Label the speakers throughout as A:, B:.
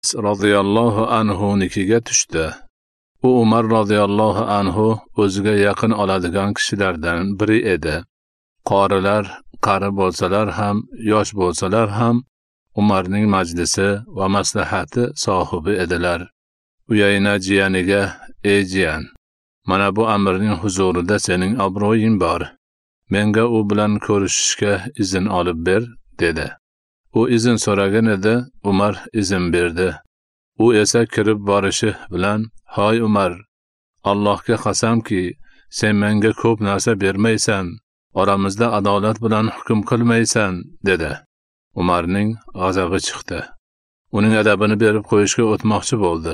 A: radhiyallohu anhu nikiga tushdi. U Umar radhiyallohu anhu o'ziga yaqin oladigan kishilardan biri edi. Qorilar, qari bo'lsalar ham, yosh bo'lsalar ham Umarning majlisi va maslahati sohibi edilar. Uyayna jiyaniga: "Ey jiyan, mana bu amirning huzurida sening obro'ying bor. Menga u bilan ko'rishishga izn olib ber", dedi. U izn so'ragan edi, Umar izn berdi. U esa kirib borishi bilan: "Hoy Umar, Allohga qasamki, sen menga ko'p narsa bermaysan, oramizda adolat bilan hukm qilmaysan", dedi. Umarning g'azabi chiqdi. Uning adabini berib qo'yishga o'tmoqchi bo'ldi.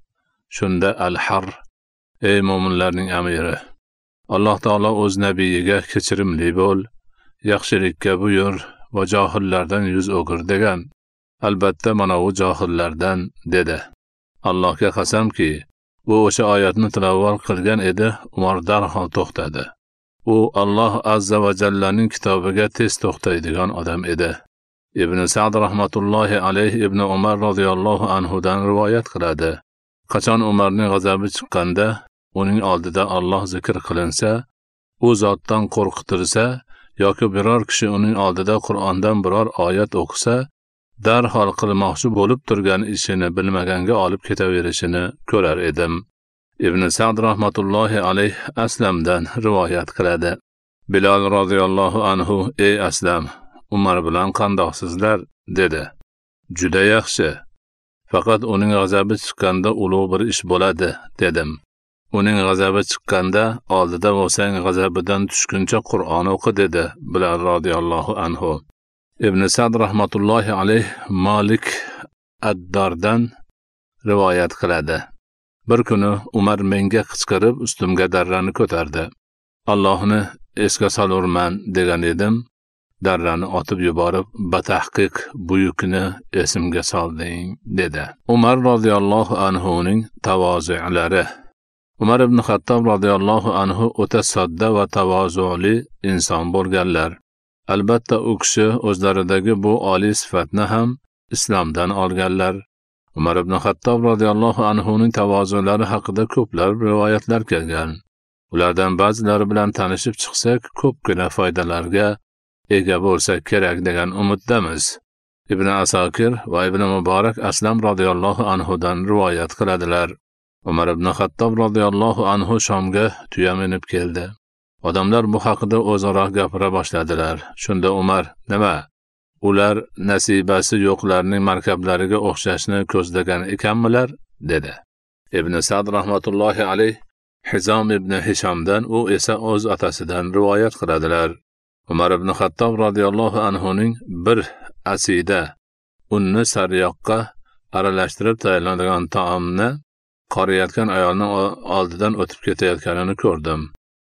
A: Shunda Al-Har: "Ey mo'minlarning amiri, Alloh taolo o'z nabiyiga kechirimli bo'l, yaxshilikka buyur va johillardan yuz o'gir degan. Albatta mana u johillardan", dedi. Allohga qasamki, u o'sha oyatni tilovat qilgan edi. Umar darhol to'xtadi. U Alloh azza va jallaning kitobiga tez to'xtaydigan odam edi. Ibn Sa'd rahmatullohi alayhi Ibn Umar radhiyallohu anhudan rivoyat qiladi. Qachon Umarning g'azabi chiqqanda, uning oldida Alloh zikr qilinsa, u zotdan qo'rqitilsa yoki biror kishi uning oldida Qur'ondan biror oyat o'qisa, darhol qilmoqchi bo'lib turgan ishini bilmaganga olib ketaverishini ko'rar edim. Ibn Sa'd rahmatullohi alayh Aslamdan rivoyat qiladi. Bilal radhiyallohu anhu: "Ey Aslam, Umar bilan qandoqsizlar?" dedi. "Juda yaxshi. Faqat uning g'azabi chiqqanda ulug' bir ish bo'ladi", dedim. "Uning g'azabi chiqqanda oldida bo'lsang, g'azabidan tushguncha Qur'on o'qi", dedi Bilal radhiyallohu anhu. Ibn Sa'd rahmatullohi alayh Malik ad-Dardan rivoyat qiladi. Bir kuni Umar menga qichqirib ustimga darrani ko'tardi. "Allohni esga solurman" degan edim. Darrani otib yuborib, "Batahqiq buyukni esimga solding", dedi. Umar radhiyallohu anhuning tavozu'lari. Umar ibn Xattob radhiyallohu anhu o'ta sodda va tavozuli inson bo'lganlar. Albatta u kishi o'zlaridagi bu oliy sifatni ham islomdan olganlar. Umar ibn Xattob radhiyallohu anhuning tavozulari haqida ko'plab rivoyatlar kelgan. Ulardan ba'zilari bilan tanishib chiqsak, ko'pgina foydalarga ega bo'lsak kerak degan umiddamiz. Ibn Asakir va Ibn Muborak Aslam radhiyallohu anhudan rivoyat qiladilar. Umar ibn Xattob radhiyallohu anhu Shomga tuya minib keldi. Odamlar bu haqida o'zaro gapira boshladilar. Shunda Umar: "Nima? Ular nasibasi yo'qlarning markablariga o'xshashni ko'zlagan ekanmilar?" dedi. Ibn Sa'd rahmatullohi alayh Hizom ibn Hishamdan, u esa o'z otasidan rivoyat qiladilar. Umar ibn Xattob radhiyallohu anhuning bir asida unni sariyog'ga aralashtirib tayyorlangan taomni qoriyotgan ayolning oldidan o'tib ketayotganini ko'rdim.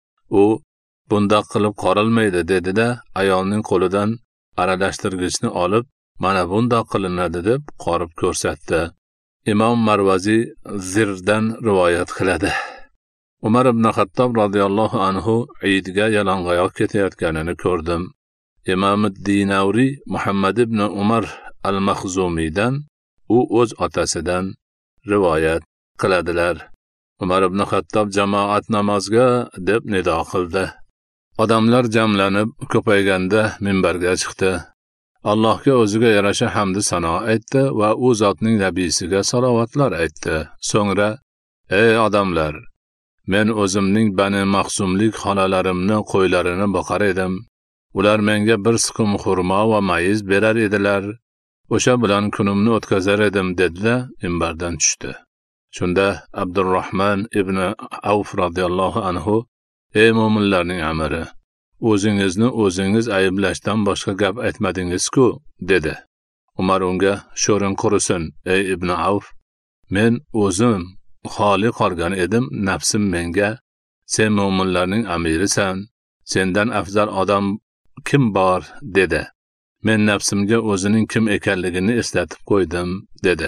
A: U "Bundoq qilib qorilmaydi", dedi-da, ayolning qo'lidan aralashtirgichni olib, "Mana bundoq qilinadi", deb qorib ko'rsatdi. Imom Marvazi Zirdan rivoyat qiladi. Umar ibn Xattob radhiyallohu anhu Eidga yalang'oyoq ketayotganini ko'rdim. Imom Dinavri Muhammad ibn Umar al-Maxzumiydan, u o'z otasidan rivoyat qiladilar. Umar ibn Xattob jamoat namozga deb nido qildi. Odamlar jamlanib ko'payganda minbarga chiqdi. Allohga o'ziga yarasha hamd sano aytdi va u zotning nabiysiga salovatlar aytdi. So'ngra: "Ey odamlar, men o'zimning Bani Maxsumlik xonalarimni, qo'ylarini boqar edim. Ular menga bir siqim xurmo va mayiz berar edilar. O'sha bilan kunimni o'tkazar edim", dedi-da, minbardan tushdi. Shunda Abdurrahman ibn Avf radhiyallohu anhu: "Ey mo'minlarning amiri, o'zingizni o'zingiz ayblashdan boshqa gap aytmadingiz-ku", dedi. Umar unga: "Sho'ring qurisin, ey ibn Avf. Men o'zim xoli qolgan edim, nafsim menga: Sen mo'minlarning amirisan, sendan afzal odam kim bor, dedi. Men nafsimga o'zining kim ekanligini eslatib qo'ydim, dedi."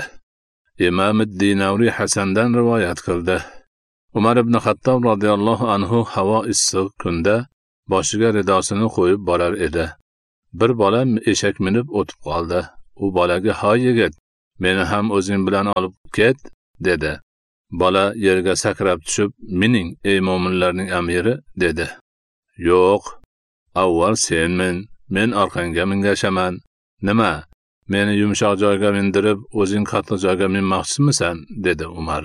A: Imom Dinavri Hasandan rivoyat qildi. Umar ibn Xattob radhiyallohu anhu havo issiq kunda boshiga ridosini qo'yib borar edi. Bir bola eshak minib o'tib qoldi. U bolaga: "Hoy yigit, meni ham o'zing bilan olib ket, dedi. Bola yerga sakrab tushib, "Mening ey mo'minlarning amiri", dedi. "Yo'q, avval senmen, men orqangga mingashaman. Nima? Meni yumshoq joyga mindirib, o'zing qattiq joyga minmoqchimisan?" dedi Umar.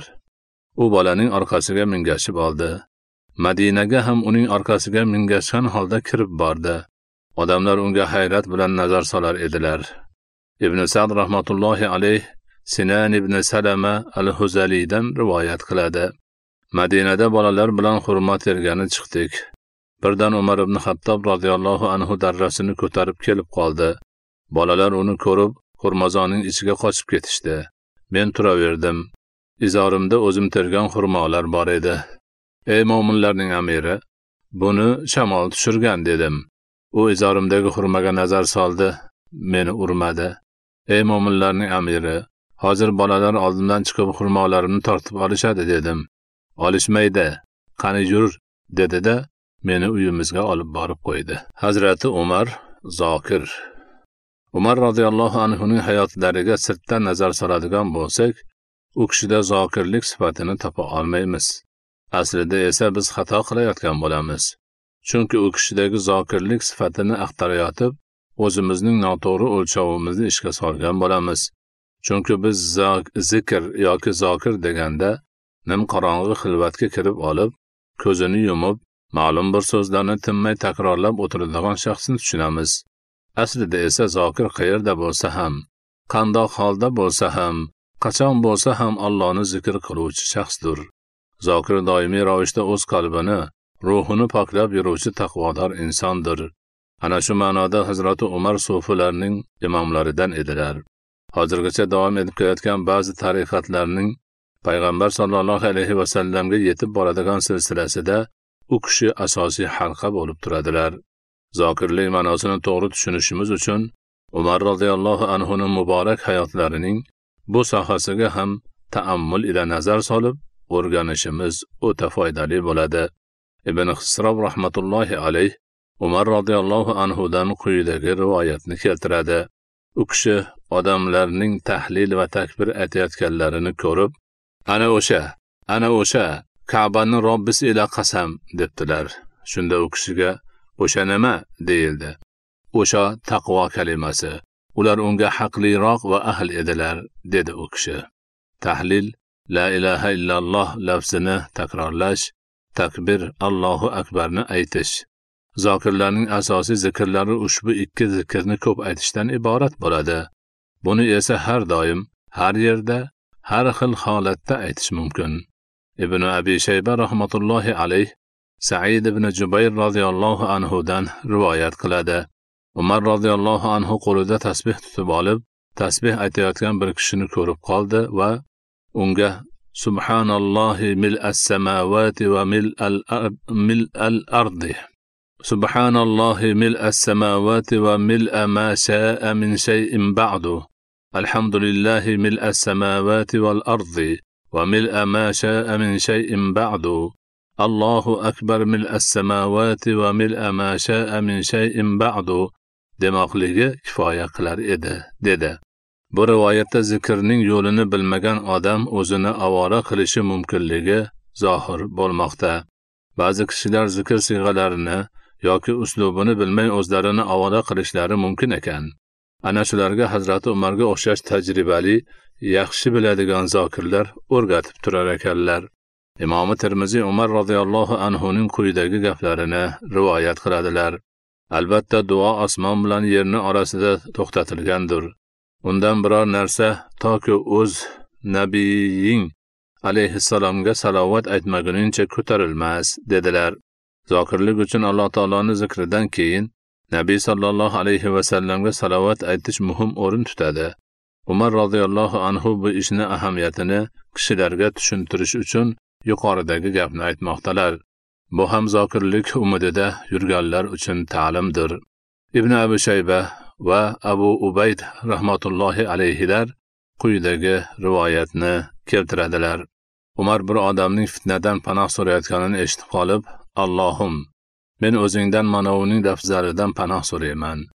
A: U bolaning orqasiga mingashib oldi. Madinaga ham uning orqasiga mingashgan holda kirib bordi. Odamlar unga hayrat bilan nazar solar edilar. Ibn Sa'd rahmatullohi alayh Sinan ibn Salama al-Huzalidan rivoyat qiladi. Madinada bolalar bilan xurmo tergani chiqdik. Birdan Umar ibn Xattob radhiyallohu anhu darrasini ko'tarib kelib qoldi. Bolalar uni ko'rib, xurmozoning ichiga qochib ketishdi. Men turaverdim. Izorimda o'zim tergan xurmolar bor edi. "Ey mo'minlarning amiri, buni shamol tushirgan", dedim. U izorimdagi xurmaga nazar soldi, meni urmadi. "Ey mo'minlarning amiri, hozir bolalar oldimdan chiqib xurmolarimni tortib olishadi", dedim. "Olishmaydi, qani yur", dedi-da, meni uyimizga olib borib qo'ydi. Hazrati Umar zokir. Umar radhiyallohu anhuning hayotlariga sirtdan nazar soladigan bo'lsak, u kishida zokirlik sifatini topa olmaymiz. Aslida esa biz xato qilayotgan bo'lamiz. Chunki u kishidagi zokirlik sifatini axtarayotib, o'zimizning noto'g'ri o'lchovimizni ishga solgan bo'lamiz. Chunki biz zikr yoki zokir deganda nimqorong'i xilvatga kirib olib, ko'zini yumib, ma'lum bir so'zlarni tinmay takrorlab o'tiradigan shaxsni tushunamiz. Aslida esa zokir qayerda bo'lsa ham, qandoq holda bo'lsa ham, qachon bo'lsa ham Allohni zikr qiluvchi shaxsdir. Zokir doimiy ravishda o'z qalbini, ruhini poklab yuruvchi taqvodor insondir. Ana shu ma'noda Hazrati Umar sufilarning imomlaridan edilar. Hozirgacha davom etib kelayotgan ba'zi tariqatlarning payg'ambar sollallohu alayhi va sallamga yetib boradigan silsilasida u kishi asosiy halqa bo'lib turadilar. Zokirlik ma'nosini to'g'ri tushunishimiz uchun Umar radhiyallohu anhuning muborak hayotlarining bu sohasiga ham ta'ammul ila nazar solib o'rganishimiz o'ta foydali bo'ladi. Ibn Xisrob rahmatullohi alayh Umar radhiyallohu anhudan quyidagi rivoyatni keltiradi. U kishi odamlarning tahlil va takbir aytayotganlarini ko'rib, ana o'sha Ka'bani Robbisi ila qasam debdilar. Shunda u kishiga "O'sha nima?" deyildi. "O'sha taqvo kalimasi. Ular unga haqliroq va ahl edilar", dedi u kishi. Tahlil la ilaha illalloh lafzini takrorlash, takbir Allohu akbarni aytish. Zokirlarning asosiy zikrlari ushbu ikki zikrni ko'p aytishdan iborat bo'ladi. Buni esa har doim, har yerda, har xil holatda aytish mumkin. Ibn Abi Shayba rahmatullohi alayh Sa'id ibn Jubayr radhiyallohu anhudan rivoyat qiladi. Umar radhiyallohu anhu qo'lida tasbih tutib olib, tasbih aytayotgan bir kishini ko'rib qoldi va unga "Subhanallohi mil'as samawati va mil'al ardi. Subhanallohi mil'as samawati va mil'a ma sha'a min shay'in ba'du. Alhamdulillahi mil'as samawati wal ardi va mil'a ma sha'a min shay'in ba'du. Allohu akbar mil'as samawati va mil'a ma sha'a min shay'in ba'du" demoqligi kifoya qilar edi, dedi. Bu rivoyatda zikrning yo'lini bilmagan odam o'zini avora qilishi mumkinligi zohir bo'lmoqda. Ba'zi kishilar zikr siyg'alarini yoki uslubini bilmay o'zlarini avora qilishlari mumkin ekan. Ana shularga Hazrati Umarga o'xshash tajribali, yaxshi biladigan zokirlar o'rgatib turar ekanlar. Imom Tirmiziy Umar radhiyallohu anhuning quyidagi gaplarini rivoyat qiladilar. Albatta duo osmon bilan yerni orasida to'xtatilgandir. Undan biror narsa toki o'z nabiying alayhissalomga salovat aytmaguningcha ko'tarilmas, dedilar. Zokirlik uchun Alloh taoloning zikridan keyin Nabiy sallallohu alayhi va sallamga salovat aytish muhim o'rin tutadi. Umar radhiyallohu anhu bu ishning ahamiyatini kishilarga tushuntirish uchun yuqoridagi gapni aytmoqdalar. Bu ham zokirlik umidida yurganlar uchun ta'limdir. Ibn Abi Shayba va Abu Ubayd rahmatullohi alayhilar quyidagi rivoyatni keltiradilar. Umar bir odamning fitnadan panoh so'rayotganini eshitib qolib, "Allohim, men o'zingdan mana uning lafzlaridan panoh so'rayman.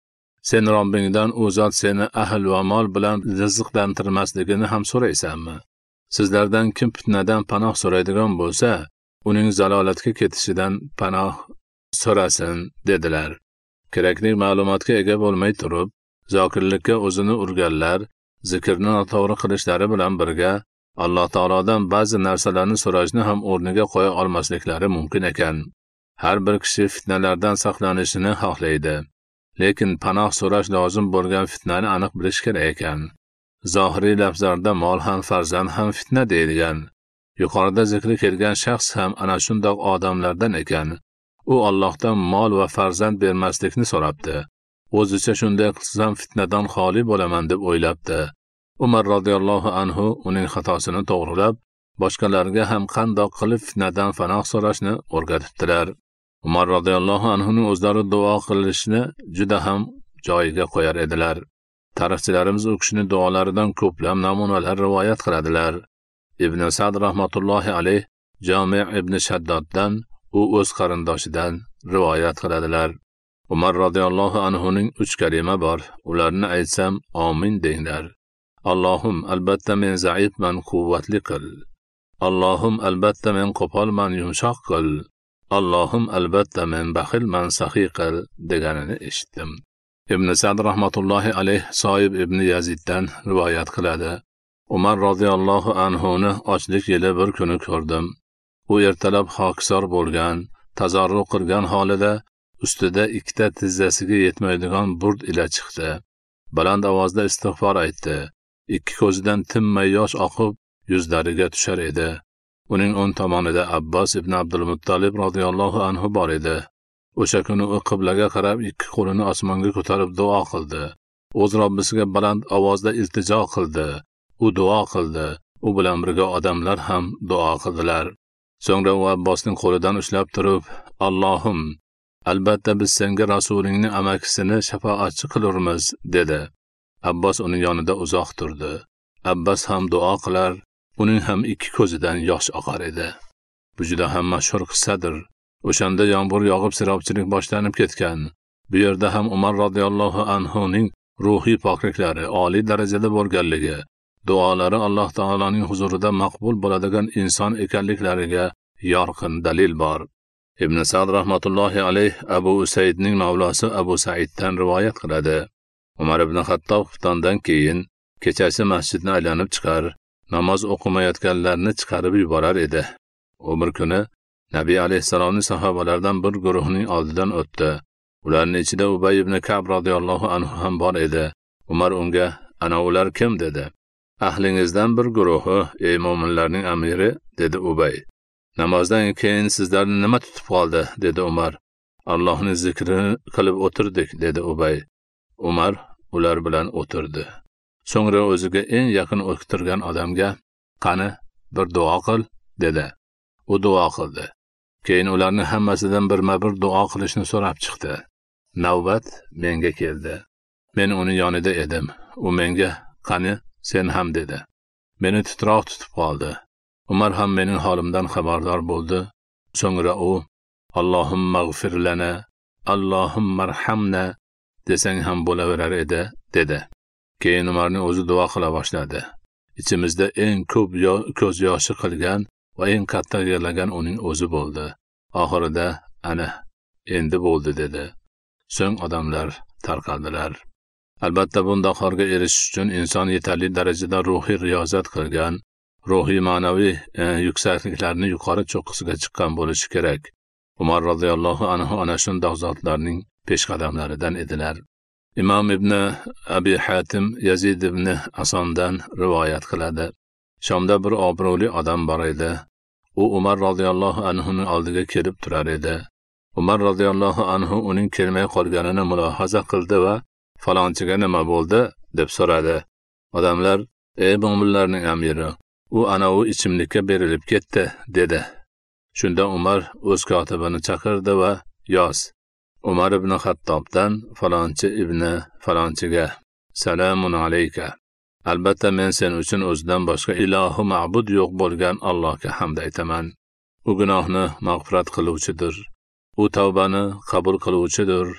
A: Sen Robbingdan u zot seni ahl va mol bilan rizqlantirmasligini ham so'raysanmi? Sizlardan kim fitnadan panoh so'raydigan bo'lsa, uning zalolatga ketishidan panoh so'rasin, dedilar. Kerakli ma'lumotga ega bo'lmay turib, zokirlikka o'zini urganlar, zikrni noto'g'ri qilishlari bilan birga Alloh taolodan ba'zi narsalarni so'rashni ham o'rniga qo'ya olmasliklari mumkin ekan. Har bir kishi fitnalardan saqlanishini xohlaydi, lekin panoh so'rash lozim bo'lgan fitnani aniq bilish kerak ekan. Zohiriy lafzlarda mol ham farzand ham fitna deyilgan. Yuqorida zikri kelgan shaxs ham ana shundoq odamlardan ekan. U Allohdan mol va farzand bermaslikni so'rabdi. O'zicha shunday qilsam fitnadan xoli bo'laman deb o'ylabdi. Umar radhiyallohu anhu uning xatosini to'g'rilab, boshqalarga ham qandoq qilib fitnadan panoh so'rashni o'rgatibdilar. Umar radhiyallohu anhuning o'zlari duo qilishni juda ham joyiga qo'yar edilar. Tarixchilarimiz u kishining duolaridan ko'plab namunalar rivoyat qiladilar. Ibn Sa'd rahmatullohi alayh Jami' ibn Shaddoddan u o'z qarindoshidan rivoyat qiladilar. Umar radhiyallohu anhuning 3 kalima bor. Ularni aytsam, amin denglar. Allohum albatta men zaifman, quvvatli qil. Allohum albatta men qo'polman, yumshoq qil. Allohum albatta men baxilman, saxiy qil deganini eshitdim. Ibn Sa'd rahmatullohi alayh Soib ibn Yaziddan rivoyat qiladi. Umar radhiyallohu anhuni ochlik yili bir kuni ko'rdim. U ertalab hokisor bo'lgan, tazarru qilgan holida ustida 2 tizzasiga yetmaydigan burd ila chiqdi. Baland ovozda istig'for aytdi. 2 ko'zidan tinmay yosh oqib yuzlariga tushar edi. Uning o'ng tomonida Abbos ibn Abdul Muttalib radhiyallohu anhu bor edi. O'sha kuni u qiblaga qarab 2 qo'lini osmonga ko'tarib duo qildi. O'z Robbisiga baland ovozda iltijo qildi. U duo qildi. U bilan birga odamlar ham duo qildilar. So'ngra u Abbosning qo'lidan ushlab turib, Allohim, albatta biz senga rasulingning amakisini shafoatchi qilurmiz, dedi. Abbos uning yonida uzoq turdi. Abbos ham duo qilar, uning ham 2 ko'zidan yosh oqar edi. Bu juda ham mashhur qissadir. O'shanda yomg'ir yog'ib sirobchilik boshlanib ketgan. Bu yerda ham Umar radhiyallohu anhuning ruhiy pokliklari oliy darajada bo'lganligi, duolari Alloh taoloning huzurida maqbul bo'ladigan inson ekanliklariga yorqin dalil bor. Ibn Sa'd rahmatullohi alayh Abu Usaydning mavlosi Abu Saiddan rivoyat qiladi. Umar ibn Xattob xuftondan keyin kechasi masjidni aylanib chiqar, namoz o'qimayotganlarni chiqarib yuborar edi. U bir kuni Nabiy alayhisalomning sahobalaridan bir guruhning oldidan o'tdi. Ularning ichida Ubay ibn Ka'b radhiyallohu anhu ham bor edi. Umar unga, "Ana ular kim?" dedi. "Ahlingizdan bir guruhi, ey mo'minlarning amiri", dedi Ubay. "Namozdan keyin sizlarni nima tutib qoldi?" dedi Umar. "Allohning zikrini qilib o'tirdik", dedi Ubay. Umar ular bilan o'tirdi. So'ngra o'ziga eng yaqin o'tirgan odamga, "Qani, bir duo qil", dedi. U duo qildi. Keyin ularning hammasidan birma-bir duo qilishni so'rab chiqdi. Navbat menga keldi. Men uning yonida edim. U menga, "Qani, sen ham", dedi. Meni titroq tutib qoldi. Umar ham mening holimdan xabardor bo'ldi. So'ngra u, "Allohumma g'fir lana, Allohumma arhamna" desang ham bo'laverar edi, dedi. Keyin Umarning o'zi duo qila boshladi. Ichimizda eng ko'p ko'z yoshi qilgan va eng qattiq yig'lagan uning o'zi bo'ldi. Oxirida, "Ana, endi bo'ldi", dedi. So'ng odamlar tarqaldilar. Albatta bundoq holga erishish uchun inson yetarli darajada ruhiy riyozat qilgan, ruhiy ma'naviy yuksakliklarni yuqori cho'qqisiga chiqqan bo'lishi kerak. Umar radhiyallohu anhu ana shundoq zotlarning peshqadamlaridan edilar. Imom ibn Abi Hatim Yazid ibn Asondan rivoyat qiladi. Shomda bir obro'li odam bor edi. U Umar radhiyallohu anhuning oldiga kelib turar edi. Umar radhiyallohu anhu uning kelmay qolganini mulohaza qildi va "Falonchiga nima bo'ldi?" deb so'radi. Odamlar, "Ey mo'minlarning amiri, u ana u ichimlikka berilib ketdi", dedi. Shunda Umar o'z kotibini chaqirdi va yoz. Umar ibn Xattobdan falonchi ibn falonchiga: "Salamun alayka. Albatta men sen uchun o'zidan boshqa ilohi ma'bud yo'q bo'lgan Allohga hamd aytaman. U gunohni mag'firat qiluvchidir. U tavbani qabul qiluvchidir.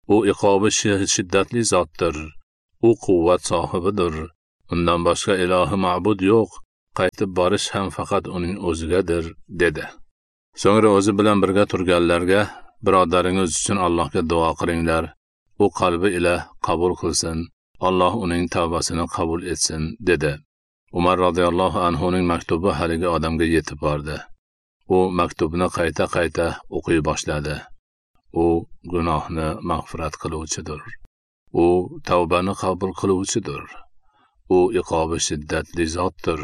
A: U iqobi shiddatli zotdir. U quvvat sohibidir. Undan boshqa ilohi ma'bud yo'q. Qaytib borish ham faqat uning o'zigadir, dedi. So'ngra o'zi bilan birga turganlarga, birodaringiz uchun Allohga duo qilinglar. U qalbi ila qabul qilsin. Alloh uning tavbasini qabul etsin, dedi. Umar radhiyallohu anhuning maktubi haligi odamga yetib bordi. U maktubni qayta-qayta o'qiy boshladi. U gunohni mag'firat qiluvchidir. U tavbani qabul qiluvchidir. U iqobi shiddatli zotdir.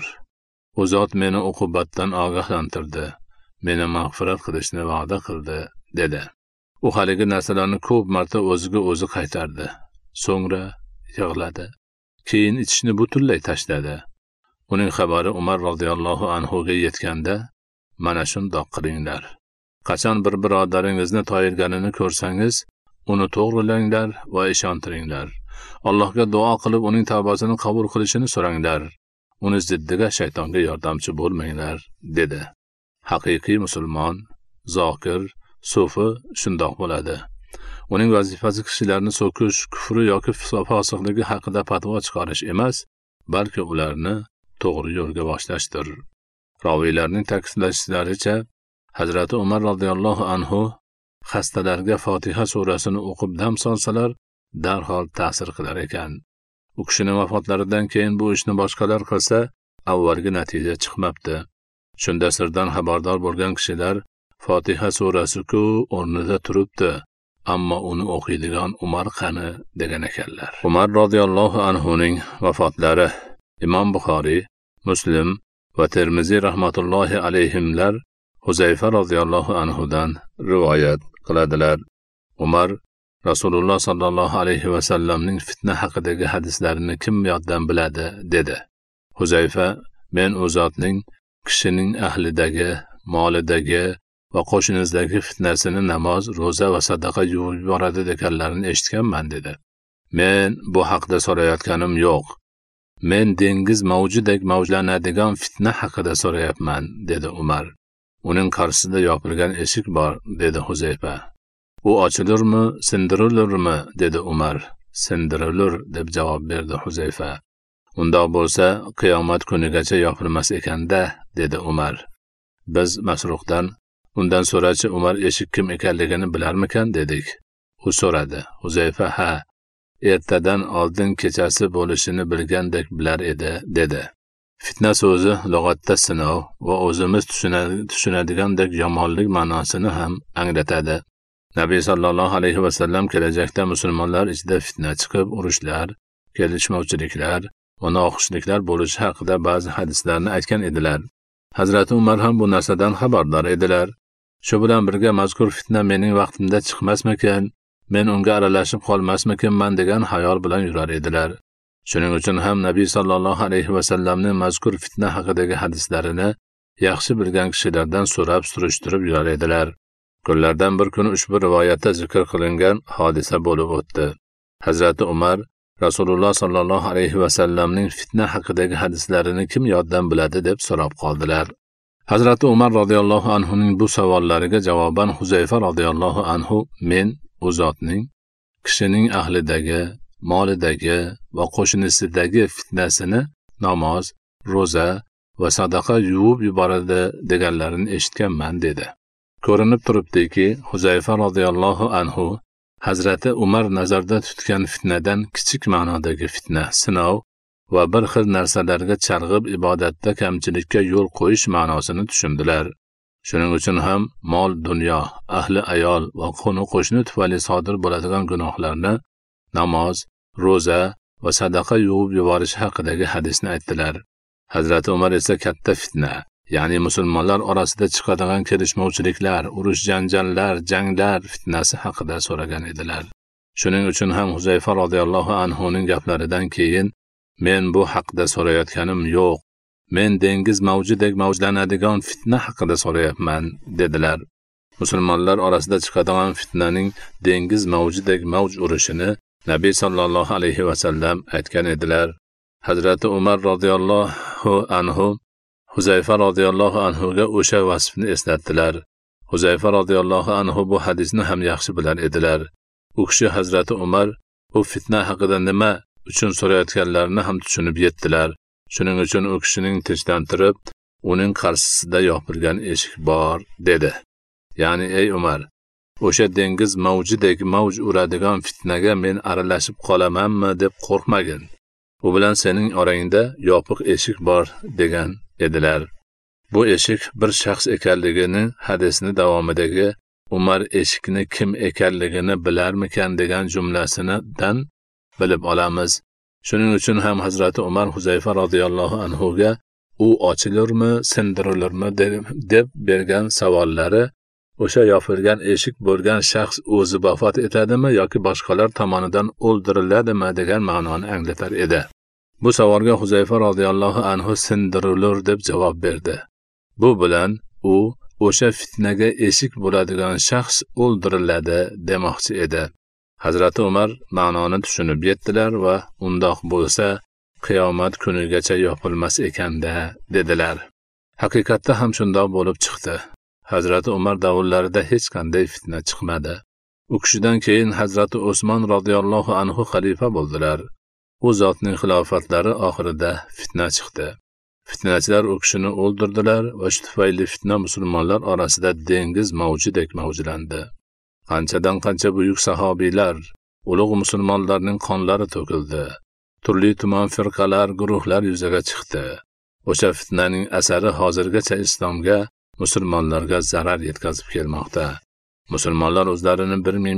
A: U zot meni uqubatdan ogohlantirdi. Meni mag'firat qilishni va'da qildi, dedi. U haligi narsalarni ko'p marta o'ziga o'zi qaytardi. So'ngra yig'ladi. Keyin ichishni butunlay tashladi. Uning xabari Umar radhiyallohu anhuga yetganda, mana shundoq qilinglar. Qachon bir birodaringizni toyirganini ko'rsangiz, uni to'g'rilanglar va ishontiringlar. Allohga duo qilib uning tavbasini qabul qilishini so'ranglar. Uni ziddiga shaytonga yordamchi bo'lmanglar, dedi. Haqiqiy musulmon, zokir, sufi shundoq bo'ladi. Uning vazifasi kishilarni so'kish, kufri yoki fosiqligi haqida fatvo chiqarish emas, balki ularni to'g'ri yo'lga boshlashdir. Roviylarning ta'kidlashlaricha, Hazrati Umar radhiyallohu anhu xastalarga Fotiha surasini o'qib dam solsalar, darhol ta'sir qilar ekan. U kishining vafotlaridan keyin bu ishni boshqalar qilsa, avvalgi natija chiqmabdi. Shunda sirdan xabardor bo'lgan kishilar Fotiha surasi-ku o'rnida turibdi, ammo uni o'qiydigan Umar qani degan ekanlar. Umar radhiyallohu anhuning vafotlari Imom Buxoriy, Muslim va Termiziy rahmatullohi alayhimlar Huzayfa radhiyallohu anhudan rivoyat qiladilar. Umar Rasululloh sallallohu alayhi va sallamning fitna haqidagi hadislarini kim yoddan biladi, dedi. Huzayfa, men u zotning kishining ahlidagi, molidagi va qo'shinizdagi fitnasini namoz, roza va sadaqa yuvib yuboradi deganlarini eshitganman, dedi. Men bu haqda so'rayotganim yo'q. Men dengiz mavjudek mavjlanadigan fitna haqida so'rayapman, dedi Umar. Uning qarshisida yopilgan eshik bor, dedi Huzayfa. U ochilurmi, sindirilurmi, dedi Umar. Sindirilur, deb javob berdi Huzayfa. Undoq bo'lsa, qiyomat kunigacha yopilmas ekanda, dedi Umar. Biz Masruqdan undan so'rachi Umar eshik kim ekanligini bilarmikan, dedik. U so'radi. Huzayfa, ha, ertadan oldin kechasi bo'lishini bilgandek bilar edi, dedi. Fitna so'zi lug'atda sinov va o'zimiz tushunadigandak yomonlik ma'nosini ham anglatadi. Nabiy sallallohu alayhi va sallam kelajakda musulmonlar ichida fitna chiqib, urushlar, kelishmovchiliklar va noxushliklar bo'lishi haqida ba'zi hadislarni aytgan edilar. Hazrati Umar ham bu narsadan xabardor edilar. Shu bilan birga mazkur fitna mening vaqtimda chiqmasmikan, men unga aralashib qolmasmikanman degan xayol bilan yurar edilar. Shuning uchun ham Nabiy sallallohu alayhi va sallamning mazkur fitna haqidagi hadislarini yaxshi bilgan kishilardan so'rab surishtirib yurar edilar. Kunlardan bir kuni ushbu rivoyatda zikr qilingan hodisa bo'lib o'tdi. Hazrati Umar Rasululloh sallallohu alayhi va sallamning fitna haqidagi hadislarini kim yoddan biladi deb so'rab qoldilar. Hazrati Umar radhiyallohu anhuning bu savollariga javoban Huzayfa radhiyallohu anhu, men u zotning kishining ahlidagi, molidagi va qo'shnisidagi fitnasini namoz, roza va sadaqa yuvib yuboradi deganlarini eshitganman, dedi. Ko'rinib turibdiki, Huzayfa radhiyallohu anhu Hazrati Umar nazarda tutgan fitnadan kichik ma'nodagi fitna, sinov va bir xil narsalarga chalg'ib ibodatda kamchilikka yo'l qo'yish ma'nosini tushundilar. Shuning uchun ham mol, dunyo, ahli ayol va qo'ni-qo'shni tufayli sodir bo'ladigan gunohlarni namoz, roza va sadaqa yuvib yuborish haqidagi hadisni aytdilar. Hazrati Umar esa katta fitna, ya'ni musulmonlar orasida chiqadigan kelishmovchiliklar, urush janjallar, janglar fitnasi haqida so'ragan edilar. Shuning uchun ham Huzayfa radhiyallohu anhuning gaplaridan keyin men bu haqda so'rayotganim yo'q. Men dengiz mavjudek mavjlanadigan fitna haqida so'rayapman, dedilar. Musulmonlar orasida chiqadigan fitnaning dengiz mavjudek mavj urishini Nabiy sallallohu alayhi va sallam aytgan edilar. Hazrati Umar radhiyallohu anhu Huzayfa radhiyallohu anhuga o'sha vasfni eslatdilar. Huzayfa radhiyallohu anhu bu hadisni ham yaxshi bilar edilar. U kishi Hazrati Umar bu fitna haqida nima uchun so'rayotganlarini ham tushunib yetdilar. Shuning uchun u kishining tinchlantirib, uning qarshisida yopilgan eshik bor dedi. Ya'ni ey Umar, o'sha dengiz mavjidek mavj uradigan fitnaga men aralashib qolamanmi deb qo'rqmagin. U bilan sening orangda yopiq eshik bor degan edilar. Bu eshik bir shaxs ekanligini hadisni davomidagi Umar eshikni kim ekanligini bilarmikan degan jumlasidan bilib olamiz. Shuning uchun ham Hazrati Umar Huzayfa radhiyallohu anhu ga u ochilurmi, sindirilurmi deb bergan savollari o'sha yopilgan eshik bo'lgan shaxs o'zi vafot etadimi yoki boshqalar tomonidan o'ldiriladimi degan ma'noni anglatar edi. Bu savolga Huzayfa radhiyallohu anhu sindirilur deb javob berdi. Bu bilan u o'sha fitnaga eshik bo'ladigan shaxs o'ldiriladi demoqchi edi. Hazrati Umar ma'noni tushunib yetdilar va undoq bo'lsa qiyomat kunigacha yopilmas ekanda dedilar. Haqiqatda ham shundoq bo'lib chiqdi. Hazrati Umar davrlarida hech qanday fitna chiqmadi. U kishidan keyin Hazrati Osmon radhiyallohu anhu xalifa bo'ldilar. U zotning xilofatlari oxirida fitna chiqdi. Fitnachilar u kishini o'ldirdilar va shu tufayli fitna musulmonlar orasida dengiz mavjidek mavjlandi. Qanchadan qancha buyuk sahobiylar, ulug' musulmonlarning qonlari to'kildi. Turli tuman firqalar, guruhlar yuzaga chiqdi. O'sha fitnaning asari hozirgacha islomga, musulmonlarga zarar yetkazib kelmoqda. Musulmonlar o'zlarini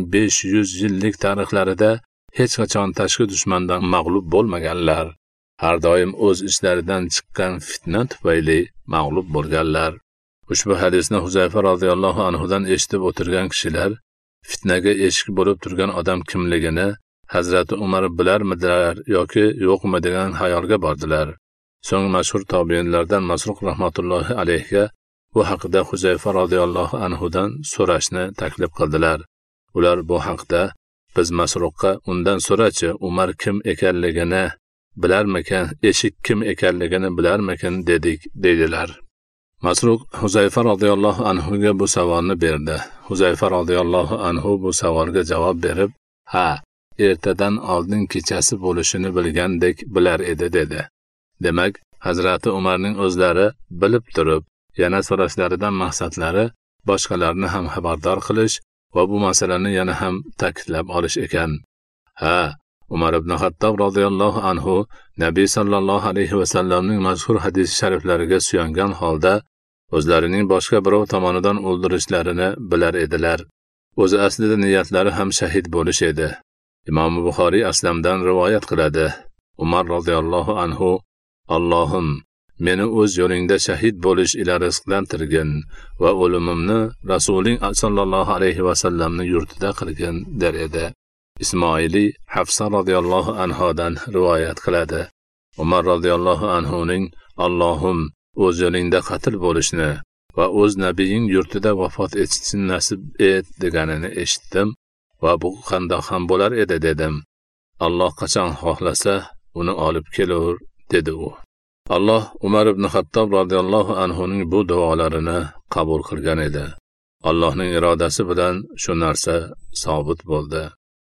A: 1500 yillik tarixlarida hech qachon tashqi dushmandan mag'lub bo'lmaganlar. Har doim o'z ishlaridan chiqqan fitna tufayli mag'lub bo'lganlar. Ushbu hadisni Huzayfa radhiyallohu anhu dan eshitib o'tirgan kishilar fitnaga eshik bo'lib turgan odam kimligini Hazrati Umar bilarmidilar yoki yo'qmi degan xayolga bordilar. So'ng mashhur tobiinlardan Masruq rahmatullohi alayhiga bu haqida Huzayfa radhiyallohu anhu dan so'rashni taklif qildilar. Ular bu haqda biz Masruqqa undan so'rachi, Umar kim ekanligini bilarmikan, eshik kim ekanligini bilarmikan dedik dedilar. Masruq Huzayfa radhiyallohu anhu ga bu savolni berdi. Huzayfa radhiyallohu anhu bu savolga javob berib, "Ha, ertadan oldin kechasi bo'lishini bilgandek bilar edi" dedi. Demak, Hazrati Umarning o'zlari bilib turib, yana so'rashlaridan maqsadlari boshqalarni ham xabardor qilish va bu masalani yana ham ta'kidlab olish ekan. Ha, Umar ibn Xattob radhiyallohu anhu Nabiy sallallohu alayhi va sallamning mashhur hadis shariflariga suyangan holda o'zlarining boshqa birov tomonidan o'ldirishlarini bilar edilar. O'zi aslida niyatlari ham shahid bo'lish edi. Imom Buxoriy Aslamdan rivoyat qiladi. Umar radhiyallohu anhu: "Allohim, meni o'z yo'lingda shahid bo'lish ila rizqlantirgin va o'limimni Rasuling sallallohu alayhi va sallamning yurtida qilgin" der edi. Ismoili Hafsa radhiyallohu anhodan rivoyat qiladi. Umar radhiyallohu anhuning "Allohim, o'z yo'lingda qatl bo'lishni va o'z nabiying yurtida vafot etishni nasib et" deganini eshitdim va bu qandoq ham bo'lar edi dedim. Alloh qachon xohlasa uni olib kelur dedi u. Alloh Umar ibn Xattob radhiyallohu anhuning bu duolarini qabul qilgan edi. Allohning irodasi bilan shu narsa sobit bo'ldi.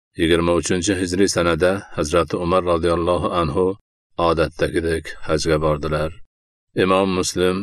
A: 23-hijriy sanada Hazrati Umar radhiyallohu anhu odatdagidek hajga bordilar. Imom Muslim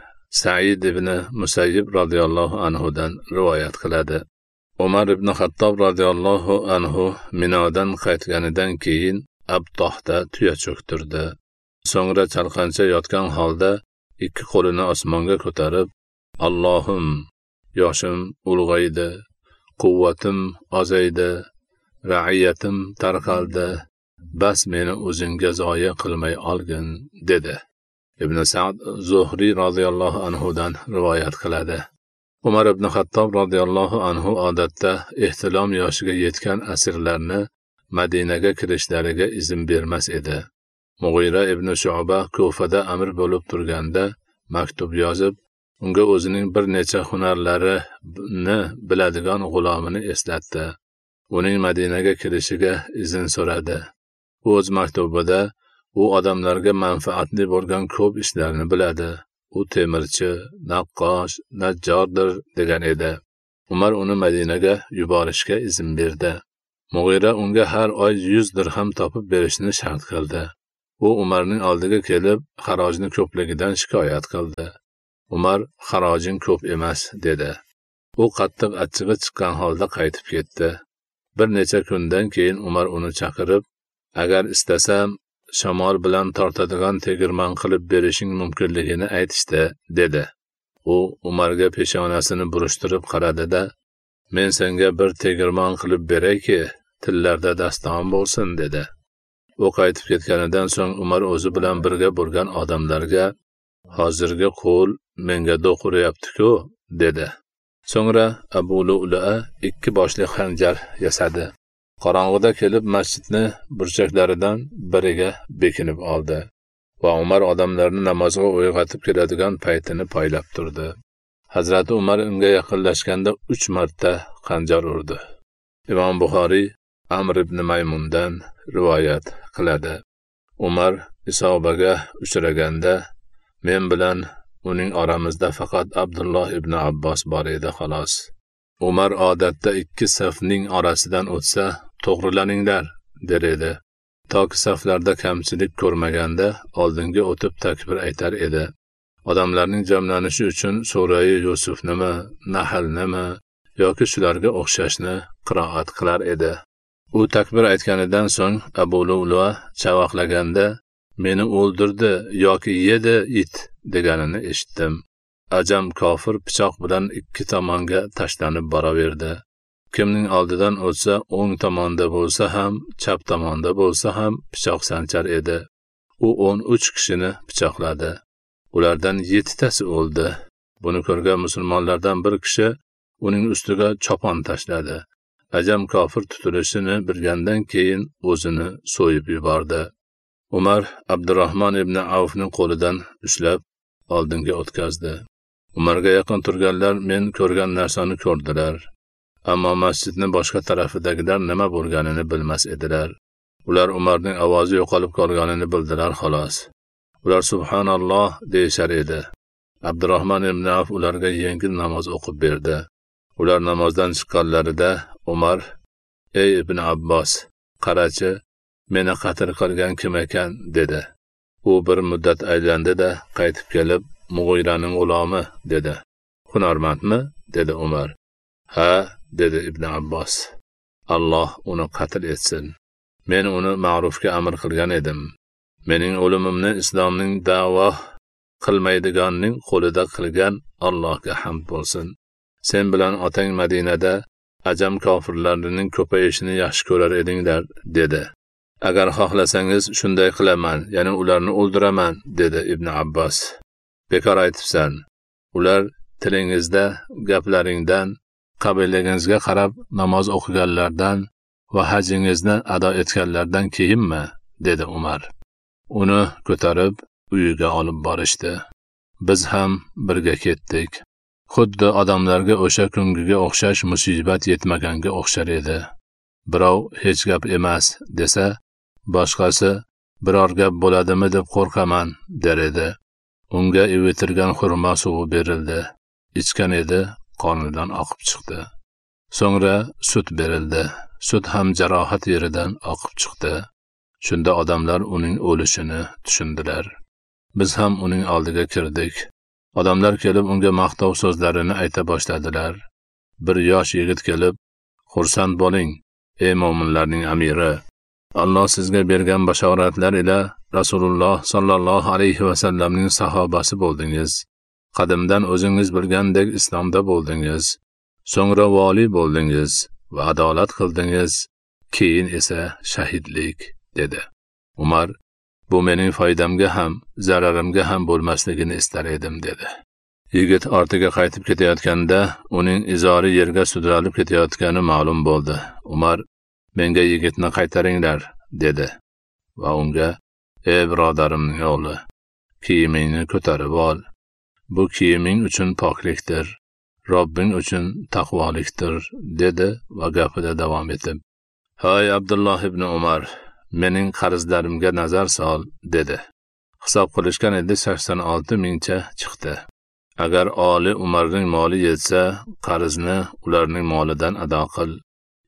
A: Sa'id ibn Musayyib radhiyallohu anhudan rivoyat qiladi. Umar ibn Xattob radhiyallohu anhu Minodan qaytganidan keyin Abtohda tuya cho'ktirdi. So'ngra chalqancha yotgan holda ikki qo'lini osmonga ko'tarib, "Allohim, yoshim ulg'aydi, quvvatim ozaydi, ra'iyatim tarqaldi, bas meni o'zingga zoya qilmay olgin" dedi. Ibn Sa'd Zuhriy radhiyallohu anhudan rivoyat qiladi. Umar ibn Xattob radhiyallohu anhu odatda ehtilom yoshiga yetgan asirlarni Madinaga kirishlariga izn bermas edi. Mughira ibn Shu'ba Kufada amir bo'lib turganda maktub yozib, unga o'zining bir necha hunarlarini biladigan g'ulomini eslatdi. Uning Madinaga kirishiga izn so'radi. O'z maktubida u odamlarga manfaatli bo'lgan ko'p ishlarni biladi. U temirchi, naqqosh, najjordir degan edi. Umar uni Madinaga yuborishga izn berdi. Mughira unga har oy 100 dirham topib berishni shart qildi. U Umarning oldiga kelib, xarojni ko'pligidan shikoyat qildi. Umar, xarojing ko'p emas, dedi. U qattiq achchig'i chiqqan holda qaytib ketdi. Bir necha kundan keyin Umar uni chaqirib, agar istasam, shamol bilan tortadigan tegirmon qilib berishing mumkinligini aytishdi, dedi. U Umarga peshonasini burishtirib qaradi-da, men senga bir tegirmon qilib beray-ki, tillarda daston bo'lsin, dedi. U qaytib ketganidan so'ng Umar o'zi bilan birga bo'lgan odamlarga, hozirgi qo'l menga do'q uryapti-ku, dedi. So'ngra Abu Lu'lu'a 2 boshli xanjar yasadi. Qorong'uda kelib masjidni burchaklaridan biriga bekinib oldi va Umar odamlarni namozga uyg'otib keladigan paytini poylab turdi. Hazrati Umar unga yaqinlashganda 3 marta xanjar urdi. Imom Buxoriy Amr ibn Maymundan rivoyat qiladi. Umar isobaga uchraganda men bilan uning oramizda faqat Abdulloh ibn Abbos bor edi, xolos. Umar odatda 2 safning orasidan o'tsa, to'g'rilaninglar, der edi. Toki saflarda kamchilik ko'rmaganda oldinga o'tib takbir aytar edi. Odamlarning jamlanishi uchun Sura-i Yusufnimi, Nahlnimi yoki shularga o'xshashni qiroat qilar edi. U takbir aytganidan so'ng Abu Lu'lu'a chavaqlaganda meni o'ldirdi yoki yedi it deganini eshitdim. Ajam kofir pichoq bilan 2 tomonga tashlanib boraverdi. Kimning oldidan o'tsa, o'ng tomonda bo'lsa ham, chap tomonda bo'lsa ham pichoq sanchar edi. U 13 kishini pichoqladi. Ulardan 7 tasi o'ldi. Buni ko'rgan musulmonlardan bir kishi uning ustiga chopon tashladi. Ajam kofir tutilishini bilgandan keyin o'zini so'yib yubordi. Umar Abdurrahmon ibn Avfning qo'lidan ushlab oldinga o'tkazdi. Umarga yaqin turganlar men ko'rgan narsani ko'rdilar. Ammo masjidning boshqa tarafidagilar nima bo'lganini bilmas edilar. Ular Umarning ovozi yo'qolib qolganini bildilar, xolos. Ular subhanalloh deyishar edi. Abdurrahmon ibn Avf ularga yengil namoz o'qib berdi. Ular namozdan chiqqanlarida Umar, ey ibn Abbos, qarachi, meni qatl qilgan kim ekan, dedi. U bir muddat aylandi-da, qaytib kelib, Mughiraning g'ulomi, dedi. Hunarmandmi? Dedi Umar. Ha, dedi ibn Abbos. Alloh uni qatl etsin. Men uni ma'rufga amr qilgan edim. Mening o'limimni islomning da'vo qilmaydiganning qo'lida qilgan Allohga hamd bo'lsin. Sen bilan otang Madinada ajam kofirlarining ko'payishini yaxshi ko'rar edinglar, dedi. Agar xohlasangiz shunday qilaman, ya'ni ularni o'ldiraman, dedi ibn Abbos. Bekor aytibsan. Ular tilingizda, gaplaringdan, qabilangizga qarab namoz o'qiganlardan va hajingizni ado etganlardan keyinmi, dedi Umar. Uni ko'tarib uyiga olib borishdi. Biz ham birga ketdik. Xuddi odamlarga o'sha kungiga o'xshash musibat yetmaganga o'xshar edi. Birov hech gap emas desa, boshqasi biror gap bo'ladimi deb qo'rqaman, der edi. Unga ivitilgan xurmo suvi berildi. Ichgan edi, qonidan oqib chiqdi. So'ngra sut berildi. Sut ham jarohat yeridan oqib chiqdi. Shunda odamlar uning o'lishini tushundilar. Biz ham uning oldiga kirdik. Odamlar kelib unga maqtov so'zlarini ayta boshladilar. Bir yosh yigit kelib, "Xursand bo'ling, ey mo'minlarning amiri. Alloh sizga bergan bashoratlar ila Rasululloh sallallohu alayhi va sallamning sahobasi bo'ldingiz. Qadimdan o'zingiz bilgandek islomda bo'ldingiz. So'ngra vali bo'ldingiz va adolat qildingiz, keyin esa shahidlik", dedi. Umar, "Bu mening foydamga ham, zararimga ham bo'lmasligini istar edim", dedi. Yigit ortiga qaytib ketayotganda uning izori yerga sudralib ketayotgani ma'lum bo'ldi. Umar, "Menga yigitni qaytaringlar", dedi va unga, "Ey birodarimning o'g'li, kiyimingni ko'tarib ol. Bu kiyiming uchun poklikdir, Robbing uchun taqvolikdir", dedi va gapida davom etib, "Hay Abdulloh ibn Umar, mening qarzlarimga nazar sol", dedi. Hisob qilishgan edi 86 mingcha chiqdi. Agar oli Umarning moli yetsa, qarzni ularning molidan ado qil.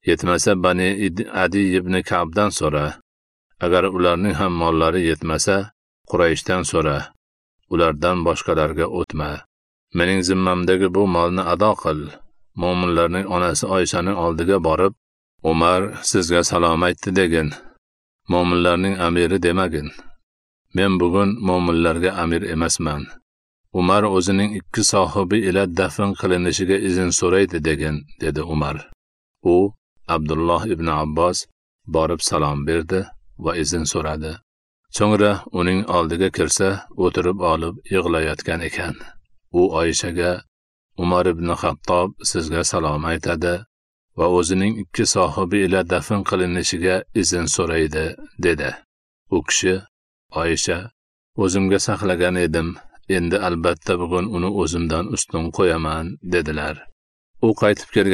A: Yetmasa Bani Adi ibn Ka'bdan so'ra. Agar ularning ham mollari yetmasa, Qurayshdan so'ra. Ulardan boshqalarga o'tma. Mening zimmamdagi bu molni ado qil. Mo'minlarning onasi Oyshaning oldiga borib, Umar sizga salom aytdi degin. Mo'minlarning amiri demagin. Men bugun mo'minlarga amir emasman. Umar o'zining 2 sohibi ila dafn qilinishiga izn so'raydi degin, dedi Umar. U Abdulloh ibn Abbos borib salom berdi va izn so'radi. So'ngra uning oldiga kirsa, o'tirib olib yig'layotgan ekan. U Oyshaga Umar ibn Xattob sizga salom aytadi va o'zining 2 sohibi ila dafn qilinishiga izn so'raydi, dedi. U kishi Oysha, o'zimga saqlagan edim, endi albatta bugun uni o'zimdan ustun qo'yaman, dedilar. U qaytib kelgan